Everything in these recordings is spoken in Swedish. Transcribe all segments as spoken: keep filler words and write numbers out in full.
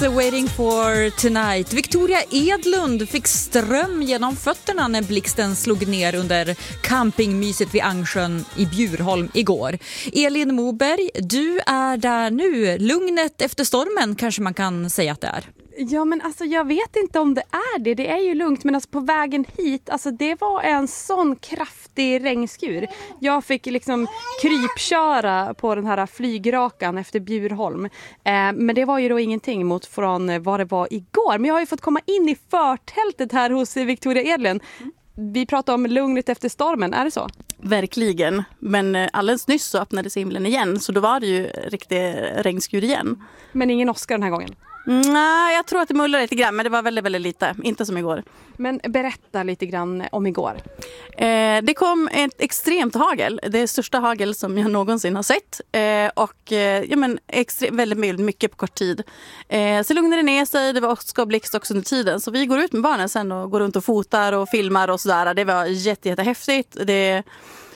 Waiting for tonight. Victoria Edlund fick ström genom fötterna när blixten slog ner under campingmyset vid Angsjön i Bjurholm igår. Elin Moberg, du är där nu. Lugnet efter stormen kanske man kan säga att det är. Ja, men alltså jag vet inte om det är det. Det är ju lugnt, men alltså på vägen hit, alltså det var en sån kraftig regnskur. Jag fick liksom krypköra på den här flygrakan efter Bjurholm. Eh, men det var ju då ingenting mot från vad det var igår. Men jag har ju fått komma in i förtältet här hos Victoria Edlund. Vi pratar om lugnet efter stormen, är det så? Verkligen, men alldeles nyss så öppnades himlen igen, så då var det ju riktigt regnskur igen. Men ingen Oscar den här gången? Nej, jag tror att det mullade lite grann, men det var väldigt, väldigt lite. Inte som igår. Men berätta lite grann om igår. Eh, det kom ett extremt hagel. Det största hagel som jag någonsin har sett. Eh, och eh, ja, men extre- väldigt mycket på kort tid. Eh, så lugnade det ner sig. Det var också blixt också under tiden. Så vi går ut med barnen sen och går runt och fotar och filmar och sådär. Det var jätte, jättehäftigt. Det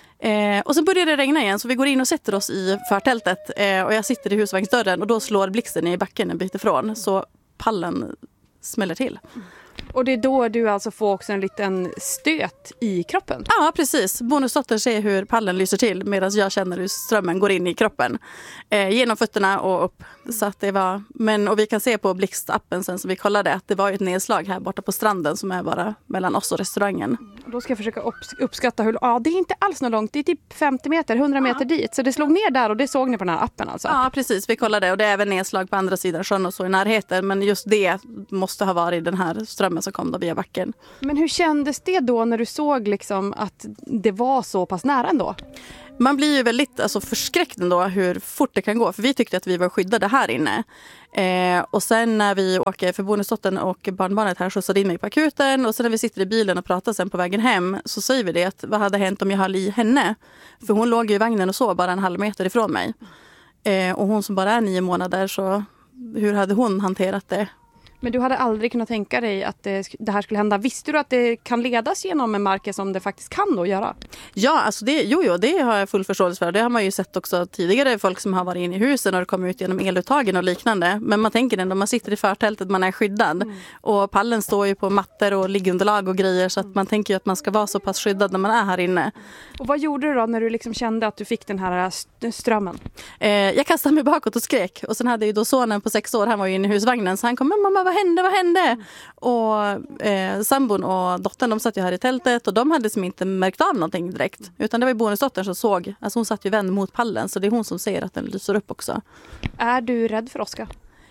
Eh, och så började det regna igen, så vi går in och sätter oss i förtältet eh, och jag sitter i husvagnsdörren och då slår blixten i backen en bit ifrån, så pallen smäller till. Och det är då du alltså får också en liten stöt i kroppen? Ja, precis. Bonusdottern ser hur pallen lyser till medan jag känner hur strömmen går in i kroppen. Eh, genom fötterna och upp. Så att det var, men, och vi kan se på blixtappen sen som vi kollade att det var ett nedslag här borta på stranden som är bara mellan oss och restaurangen. Då ska jag försöka upps- uppskatta hur... Ja, det är inte alls något långt. Det är typ femtio meter, hundra meter ja. dit. Så det slog ner där och det såg ni på den här appen alltså? Ja, precis. Vi kollade och det är även nedslag på andra sidan sjön och så i närheten. Men just det måste ha varit den här strömmen som kom då via backen. Men hur kändes det då när du såg liksom att det var så pass nära ändå? Man blir ju väldigt alltså, förskräckt ändå hur fort det kan gå. För vi tyckte att vi var skyddade här inne. Eh, och sen när vi åker, för bonusdottern och barnbarnet här skjutsade in mig på akuten. Och sen när vi sitter i bilen och pratar sen på vägen hem så säger vi det att vad hade hänt om jag höll i henne? För hon låg ju i vagnen och så bara en halv meter ifrån mig. Eh, och hon som bara är nio månader, så hur hade hon hanterat det? Men du hade aldrig kunnat tänka dig att det, det här skulle hända. Visste du att det kan ledas genom en mark som det faktiskt kan då göra? Ja, alltså det, jo, jo, det har jag full förståelse för. Det har man ju sett också tidigare, folk som har varit inne i husen och det kommer ut genom eluttagen och liknande. Men man tänker ändå, man sitter i förtältet, man är skyddad. Mm. Och pallen står ju på mattor och liggunderlag och grejer, så att man tänker ju att man ska vara så pass skyddad när man är här inne. Och vad gjorde du då när du liksom kände att du fick den här strömmen? Eh, jag kastade mig bakåt och skrek. Och sen hade ju då sonen på sex år, han var ju inne i husvagnen, så han kom, men mamma, vad hände, vad hände? Mm. Och eh, sambon och dottern, de satt ju här i tältet och de hade som inte märkt av någonting direkt. Utan det var ju bonusdottern som såg, alltså hon satt ju vänd mot pallen, så det är hon som ser att den lyser upp också. Är du rädd för Oskar?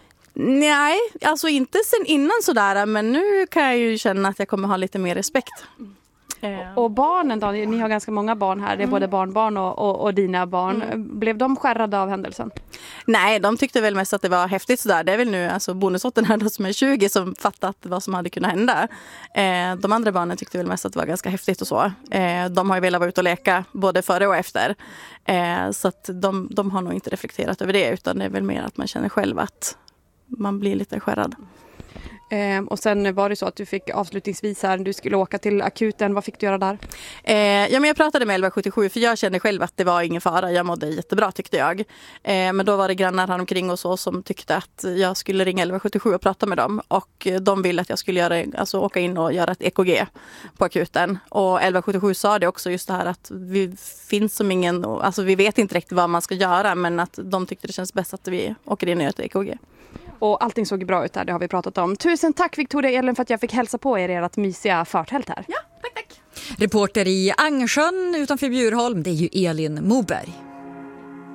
Nej, alltså inte sen innan sådär, men nu kan jag ju känna att jag kommer ha lite mer respekt. Och, och barnen då, ni har ganska många barn här, det är mm. både barnbarn och, och, och dina barn. Mm. Blev de skärrade av händelsen? Nej, de tyckte väl mest att det var häftigt sådär. Det är väl nu alltså bonusdottern här då, som är tjugo som fattat vad som hade kunnat hända. Eh, de andra barnen tyckte väl mest att det var ganska häftigt och så. Eh, de har ju velat vara ute och leka både före och efter. Eh, så att de, de har nog inte reflekterat över det, utan det är väl mer att man känner själv att man blir lite skärrad. Eh, och sen var det så att du fick avslutningsvis här, du skulle åka till akuten. Vad fick du göra där? Eh, ja, men jag pratade med elva sjuttiosju för jag kände själv att det var ingen fara. Jag mådde jättebra tyckte jag. Eh, men då var det grannar här omkring och så som tyckte att jag skulle ringa elva sjuttiosju och prata med dem. Och de ville att jag skulle göra, alltså åka in och göra ett E K G på akuten. Och elva sjuttiosju sa det också, just det här att vi finns som ingen, alltså vi vet inte riktigt vad man ska göra, men att de tyckte det känns bäst att vi åker in och gör ett E K G. Och allting såg bra ut där, det har vi pratat om. Tusen tack Victoria Edlund för att jag fick hälsa på er ert mysiga förtält här. Ja, tack tack. Reporter i Angsjön utanför Bjurholm, det är ju Elin Moberg.